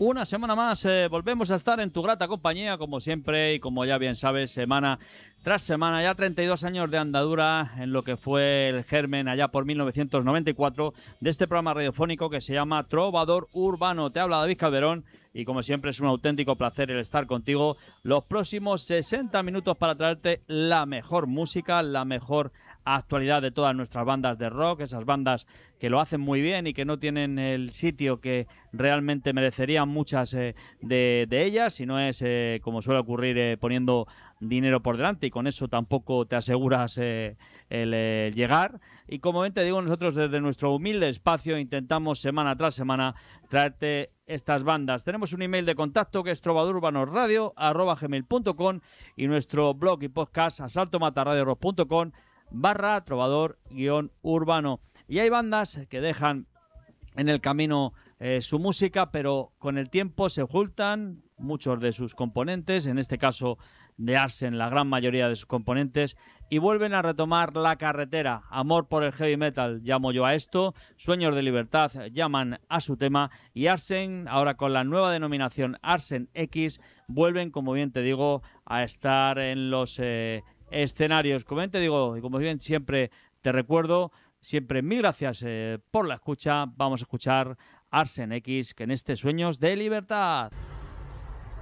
Una semana más volvemos a estar en tu grata compañía, como siempre, y como ya bien sabes, semana tras semana, ya 32 años de andadura en lo que fue el germen allá por 1994 de este programa radiofónico que se llama Trovador Urbano. Te habla David Calderón y como siempre es un auténtico placer el estar contigo los próximos 60 minutos para traerte la mejor música, la mejor actualidad de todas nuestras bandas de rock, esas bandas que lo hacen muy bien y que no tienen el sitio que realmente merecerían muchas de ellas, si no es como suele ocurrir poniendo dinero por delante, y con eso tampoco te aseguras el llegar. Y como bien te digo, nosotros desde nuestro humilde espacio intentamos semana tras semana traerte estas bandas. Tenemos un email de contacto que es trovadurbanosradio@gmail.com y nuestro blog y podcast asaltomatarradiorock.com/trovador-urbano. Y hay bandas que dejan en el camino su música, pero con el tiempo se ocultan muchos de sus componentes, en este caso de Arsen, la gran mayoría de sus componentes, y vuelven a retomar la carretera. Amor por el heavy metal llamo yo a esto, Sueños de Libertad llaman a su tema, y Arsen, ahora con la nueva denominación Arsen X, vuelven, como bien te digo, a estar en los escenarios. Como bien te digo, y como bien siempre te recuerdo, siempre mil gracias por la escucha. Vamos a escuchar Arsen X, que en este Sueños de Libertad.